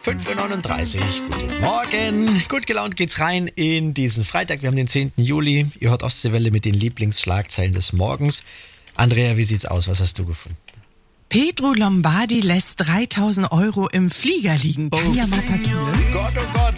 5:39 Uhr, guten Morgen. Gut gelaunt geht's rein in diesen Freitag. Wir haben den 10. Juli. Ihr hört Ostseewelle mit den Lieblingsschlagzeilen des Morgens. Andrea, wie sieht's aus? Was hast du gefunden? Pedro Lombardi lässt 3.000 Euro im Flieger liegen. Kann ja mal passieren. Gott, oh Gott.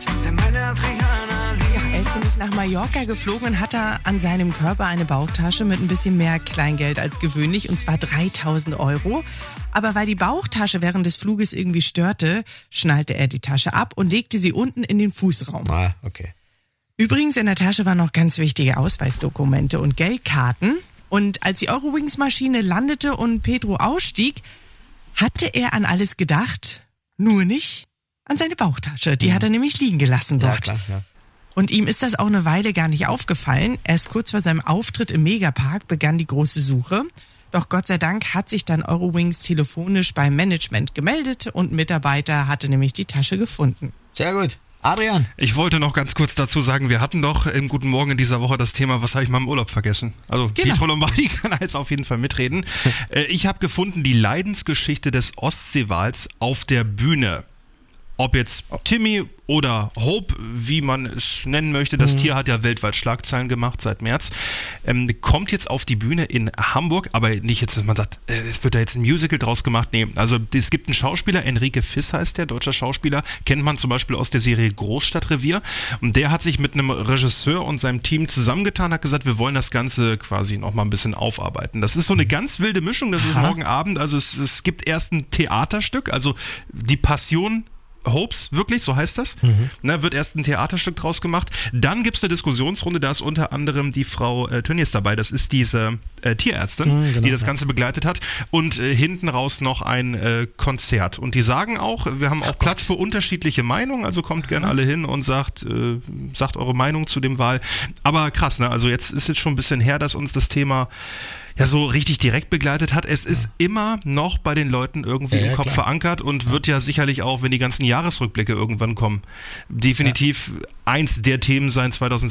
Er ist nämlich nach Mallorca geflogen und hatte an seinem Körper eine Bauchtasche mit ein bisschen mehr Kleingeld als gewöhnlich, und zwar 3.000 Euro. Aber weil die Bauchtasche während des Fluges irgendwie störte, schnallte er die Tasche ab und legte sie unten in den Fußraum. Ah, okay. Übrigens, in der Tasche waren noch ganz wichtige Ausweisdokumente und Geldkarten. Und als die Eurowings-Maschine landete und Pedro ausstieg, hatte er an alles gedacht, nur nicht an seine Bauchtasche. Die hat er nämlich liegen gelassen dort. Ja, klar, ja. Und ihm ist das auch eine Weile gar nicht aufgefallen. Erst kurz vor seinem Auftritt im Megapark begann die große Suche. Doch Gott sei Dank hat sich dann Eurowings telefonisch beim Management gemeldet und ein Mitarbeiter hatte nämlich die Tasche gefunden. Sehr gut. Adrian. Ich wollte noch ganz kurz dazu sagen, wir hatten doch im Guten Morgen in dieser Woche das Thema, was habe ich mal im Urlaub vergessen? Also Genau. Pedro Lombardi kann jetzt auf jeden Fall mitreden. Ich habe gefunden, die Leidensgeschichte des Ostseewals auf der Bühne. Ob jetzt Timmy oder Hope, wie man es nennen möchte, das Tier hat ja weltweit Schlagzeilen gemacht seit März, kommt jetzt auf die Bühne in Hamburg, aber nicht jetzt, dass man sagt, es wird da jetzt ein Musical draus gemacht, nee, also es gibt einen Schauspieler, Enrique Fiss heißt der, deutscher Schauspieler, kennt man zum Beispiel aus der Serie Großstadtrevier, und der hat sich mit einem Regisseur und seinem Team zusammengetan, hat gesagt, wir wollen das Ganze quasi nochmal ein bisschen aufarbeiten. Das ist so eine ganz wilde Mischung, das ist morgen Abend, also es gibt erst ein Theaterstück, also die Passion Hopes, wirklich, so heißt das. Ne, wird erst ein Theaterstück draus gemacht. Dann gibt es eine Diskussionsrunde, da ist unter anderem die Frau Tönnies dabei. Das ist diese Tierärztin, genau, die das Ganze begleitet hat. Und hinten raus noch ein Konzert. Und die sagen auch, wir haben auch Platz für unterschiedliche Meinungen, also kommt gerne alle hin und sagt eure Meinung zu dem Wahl. Aber krass, ne? Also jetzt ist es schon ein bisschen her, dass uns das Thema ja so richtig direkt begleitet hat. Es ist immer noch bei den Leuten irgendwie im Kopf verankert und wird ja sicherlich auch, wenn die ganzen Jahresrückblicke irgendwann kommen, definitiv eins der Themen sein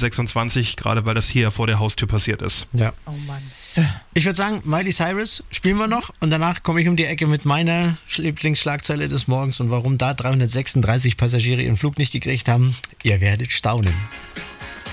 2026, gerade weil das hier vor der Haustür passiert ist. Ja. Oh Mann. Ich würde sagen, Miley Cyrus spielen wir noch und danach komme ich um die Ecke mit meiner Lieblingsschlagzeile des Morgens und warum da 336 Passagiere ihren Flug nicht gekriegt haben. Ihr werdet staunen.